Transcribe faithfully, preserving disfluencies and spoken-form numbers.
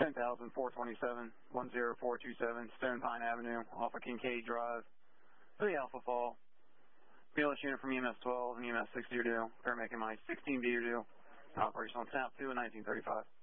ten thousand four twenty-seven, one zero four two seven, Stone Pine Avenue, off of Kincaid Drive, for the Alpha Fall. B L S unit from E M S twelve and E M S six, you're due. Prepare making my sixteen B, you're due. Operational on Snap two in nineteen thirty-five.